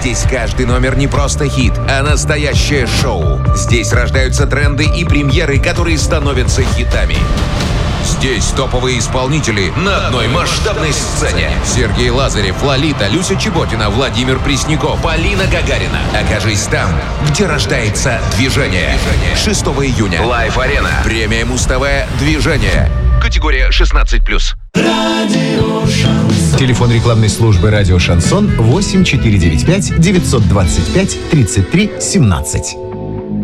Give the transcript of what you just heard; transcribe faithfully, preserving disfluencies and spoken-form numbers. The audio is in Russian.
Здесь каждый номер не просто хит, а настоящее шоу. Здесь рождаются тренды и премьеры, которые становятся хитами. Здесь топовые исполнители на одной масштабной сцене. Сергей Лазарев, Лолита, Люся Чеботина, Владимир Пресняков, Полина Гагарина. Окажись там, где рождается движение. шестого июня. Лайв-арена. Премия Муз-ТВ. Движение. Категория шестнадцать плюс. Телефон рекламной службы «Радио Шансон» восемь четыре девять пять девятьсот двадцать пять тридцать три семнадцать.